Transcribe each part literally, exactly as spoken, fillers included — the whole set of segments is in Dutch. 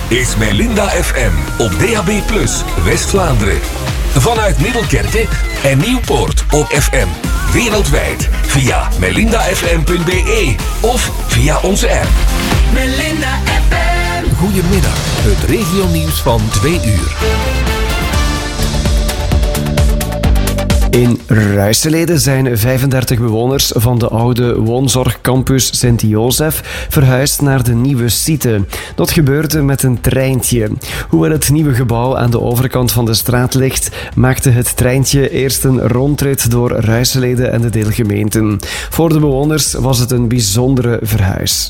is Melinda F M op D A B plus, West-Vlaanderen. Vanuit Middelkerke en Nieuwpoort op F M. Wereldwijd via melinda f m punt b e of via onze app. Melinda F M. Goedemiddag, het regionieuws van twee uur. In Ruiselede zijn vijfendertig bewoners van de oude woonzorgcampus Sint-Jozef verhuisd naar de nieuwe site. Dat gebeurde met een treintje. Hoewel het nieuwe gebouw aan de overkant van de straat ligt, maakte het treintje eerst een rondrit door Ruiselede en de deelgemeenten. Voor de bewoners was het een bijzondere verhuis.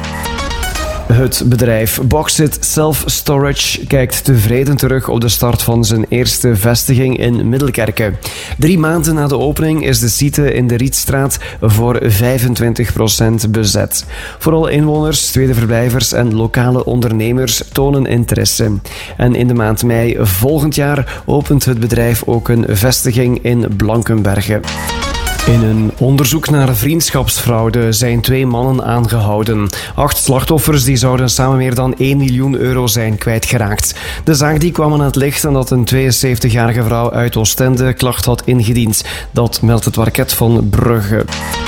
Het bedrijf Boxit Self Storage kijkt tevreden terug op de start van zijn eerste vestiging in Middelkerke. Drie maanden na de opening is de site in de Rietstraat voor vijfentwintig procent bezet. Vooral inwoners, tweede verblijvers en lokale ondernemers tonen interesse. En in de maand mei volgend jaar opent het bedrijf ook een vestiging in Blankenberge. In een onderzoek naar vriendschapsfraude zijn twee mannen aangehouden. Acht slachtoffers die zouden samen meer dan één miljoen euro zijn kwijtgeraakt. De zaak die kwam aan het licht nadat een tweeënzeventigjarige vrouw uit Oostende klacht had ingediend. Dat meldt het parket van Brugge.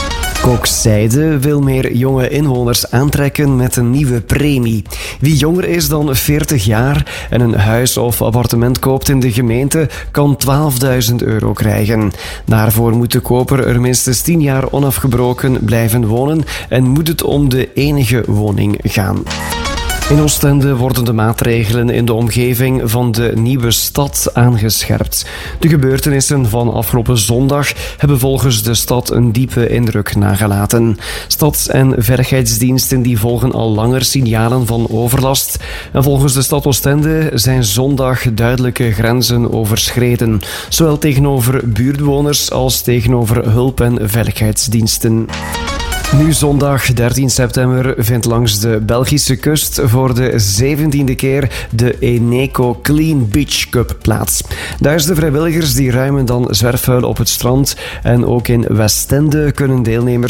Kookzijde wil meer jonge inwoners aantrekken met een nieuwe premie. Wie jonger is dan veertig jaar en een huis of appartement koopt in de gemeente, kan twaalfduizend euro krijgen. Daarvoor moet de koper er minstens tien jaar onafgebroken blijven wonen en moet het om de enige woning gaan. In Oostende worden de maatregelen in de omgeving van de nieuwe stad aangescherpt. De gebeurtenissen van afgelopen zondag hebben volgens de stad een diepe indruk nagelaten. Stads- en veiligheidsdiensten die volgen al langer signalen van overlast. En volgens de stad Oostende zijn zondag duidelijke grenzen overschreden. Zowel tegenover buurtbewoners als tegenover hulp- en veiligheidsdiensten. Nu zondag dertien september vindt langs de Belgische kust voor de zeventiende keer de Eneco Clean Beach Cup plaats. Duizenden vrijwilligers die ruimen dan zwerfvuil op het strand en ook in Westende kunnen deelnemers